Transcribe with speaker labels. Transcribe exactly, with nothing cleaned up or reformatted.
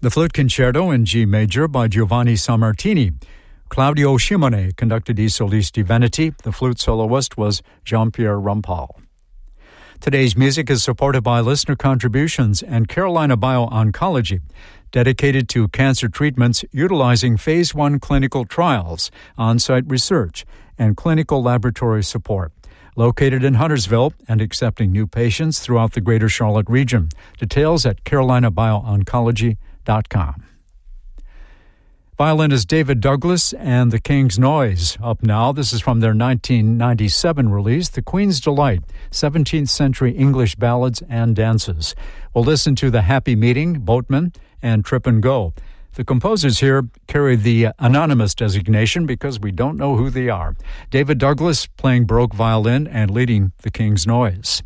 Speaker 1: The Flute Concerto in G major by Giovanni Sammartini. Claudio Scimone conducted I Solisti Veneti. The flute soloist was Jean-Pierre Rampal. Today's music is supported by listener contributions and Carolina Bio-Oncology, dedicated to cancer treatments utilizing phase one clinical trials, on-site research, and clinical laboratory support. Located in Huntersville and accepting new patients throughout the greater Charlotte region. Details at carolina bio oncology dot com. Violinist David Douglas and the King's Noise. Up now, this is from their nineteen ninety-seven release, The Queen's Delight, seventeenth century English ballads and dances. We'll listen to The Happy Meeting, Boatman, and Trip and Go. The composers here carry the anonymous designation because we don't know who they are. David Douglas playing Baroque violin and leading the King's Noise.